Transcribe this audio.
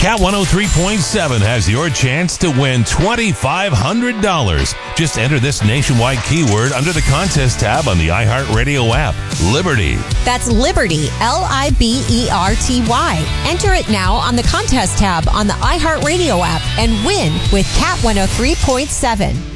Cat 103.7 has your chance to win $2,500. Just enter this nationwide keyword under the contest tab on the iHeartRadio app. Liberty. That's Liberty, Liberty. Enter it now on the contest tab on the iHeartRadio app and win with Cat 103.7.